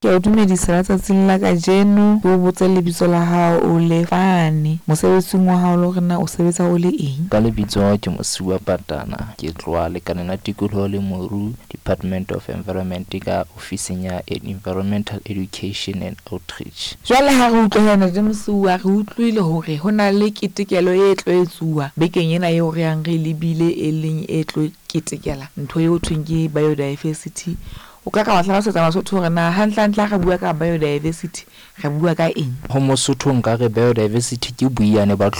Ke a dumedisa letsatsing la kajeno ke o botse lebitso la hao o le fane mosebetsing wa hao le hore na o sebetsa o le eng? Ka lebitso ke Mosiuwa Patana ke tloha lekaleng la tikoloho le moru Department of Environment ka ofising ya Environmental Education and Outreach. Jwale ha re utlwana le Mosiuwa re utlwile hore ho na le ketekelo e tlo etsuwa bekeng ena eo re yang re lebile e leng e tlo ketekela ntho eo thweng ke biodiversity. O ka ka wa hlalosetsa Basotho hore na hantle re bua ka biodiversity re bua ka eng? Ho Mosotho nka re biodiversity ke boiyane ba